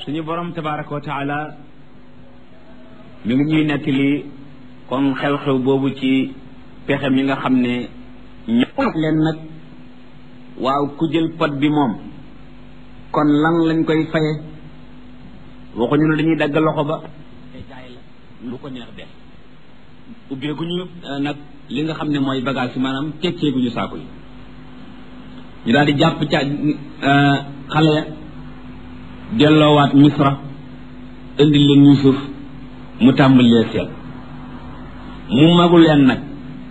suñu borom tabaraka wa taala mi ngi ñuy nettali kon xew-xew boobu ci pexe mi nga xam ne ñëpp leen nag waaw ku jël pot bi moom kon lan lañ koy faye waxuñu ne dañuy dagg loxo ba te jaay la lu ko neex def ubbeeguñu nag li nga xam ne mooy bagage yi maanaam tekkeeguñu saako yi ñu daal di jàpp ca xale ya delloowaat misra indi leen Yuusuf mu tàmbalee seet mu magu leen nag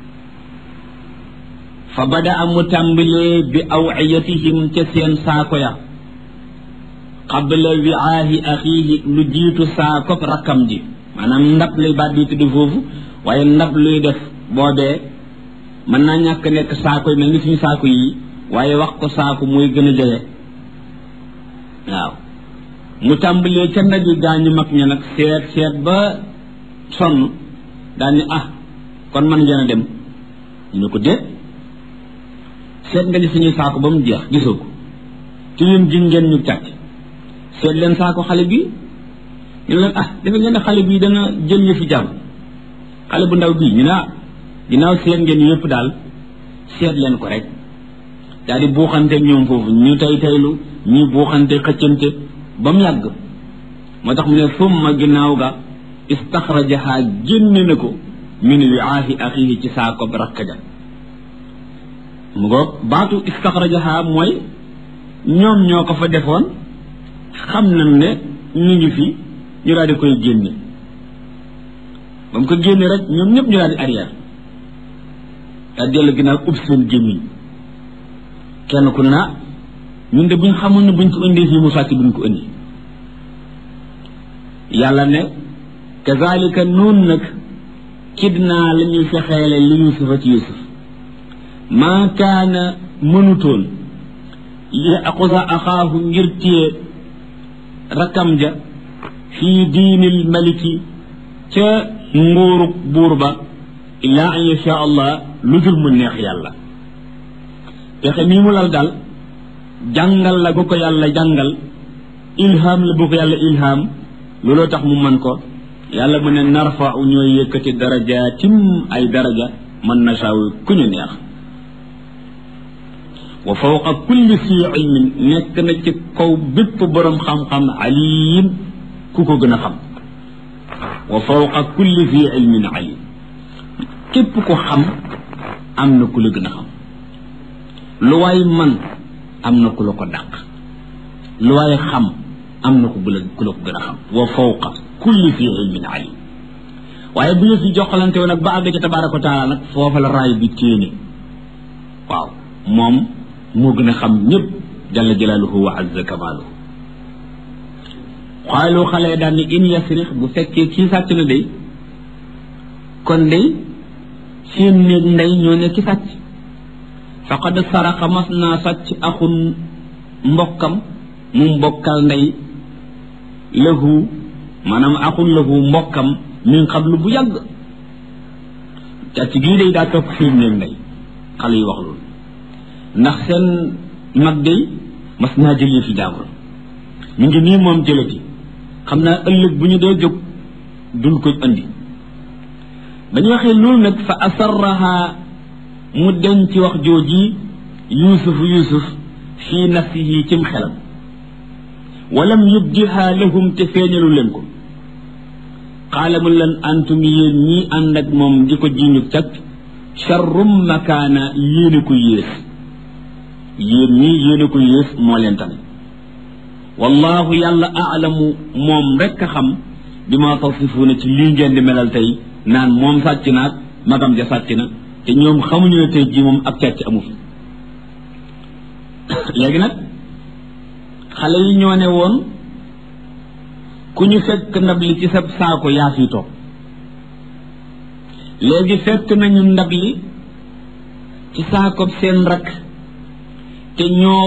fa bada a mu tàmbalee bi awiyatihim ca seen saako ya qabla wiaahi axiihi lu jiitu saako rakkam ji maanaam ndab lay baat di tudd foofu waaye ndab luy def boobee mën naa ñàkk nekk saako yi mel ni suñu saako yi waaye wax ko saako mooy gën a jege waaw mu tàmbalee ca ndab yi gaañu mag ña nag seet ba sonn daal ni kon man ngeen a dem ñu ko déet seet nga ni suñuy saako ba mu jeex gisoo ko ci yéen ji ngeen ñu càcc seet leen saako xale bi ñu leen dafa ngeen ne xale bii dana jël ñu fi jàmm xale bu ndaw bii ñu ne ginnaaw seet ngeen yëpp daal seet leen ko rek daal di buuxante ñoom foofu ñu taylu ñu buuxante xëccante ba mu yàgg moo tax mu ne summa ginnaaw ga istaxrajaha génne na ko min wiaahi axiihi ci saako rakka ja mu ngoog baatu istaxrajaha mooy ñoom ñoo ko fa defoon xam nañ ne ñu ngi fi ñu daal di koy génne ba mu ko génne rek ñoom ñëpp ñu daal di arrière daal dellu ginnaaw ub seen gémmiñ kenn ku ne ñun de buñ xamoon ne buñ ko indee fii mu sàcc buñ ko indi yàlla ne kazalika noon nag kidnaa la ñuy fexeele li yusufa ci yusuf maa kaana mënutoon yaqusa axaahu ngir téye rakkam ja fii diinil maliki ca nguurug buur ba illaa an yasha allah lu dul mu neex yàlla pexe mii mu lal daal jàngal la bu ko yàlla jàngal ilham la bu ko yàlla ilham looloo tax mu mën ko yàlla mu ne narfau ñooy yëkkati darajaatim ay daraja man nasaaw ku ñu neex wa fawqa kulli fi ilmin nekk na ci kaw bépp boroom xam-xam alim ku ko gën a xam wa fawqa kulli fi ilmin alim képp ko xam am na ku la gën a xam lu waay man am na ku la ko dàq lu waay xam am na ku la ko gën a xam wa fawqa kulli fi ilmin alim waaye bu ñu fi joxalante woon nag ba àgg ca tabaaraka wa taala nag foofa la raay bi téene waaw moom moo gën a xam ñëpp jalla jalaaluhu wa azza kamaaluhu xaalu xale daan ni in yasrix bu fekkee kii sàcc na day kon day seen néeg ndey ñoo ne ki sàcc faqad saraqa mas naa sàcc axun mbokkam mu mbokkal ndey lahu maanaam axun lahu mbokkam min qablu bu yàgg càcc gii day daa topp seen néeg ndey xale yi wax loolu ndax seen mag day mas naa jëlee fi jaamur mi ngi nii moom jëlati xam naa ëllëg bu ñu dee jóg duñ ko andi ba ñu waxee loolu nag fa asarraha mu denc wax jooji yusuf fii nafsihi cim xelam walam yubdiha lahum te feeñalu leen ko qaala mu leen antum yéen ñii ànd ak moom di ko jiñu cag charrum makaana yéene ko yées yéen ñii yéene ko yées moo leen tane wallahu yàlla aalamu moom rekk a xam bi ma tasifuuna ci lii ngeen di melal tey naan moom sàcc naag magam ja sàcc na te ñoom xamuñu ne tey jii moom ak càcc amu fi léegi nag xale yi ñoo ne woon ku ñu fekk ndab li ci sa saako yaa fi toog léegi fekk nañu ndab li ci saako seen rakk te ñoo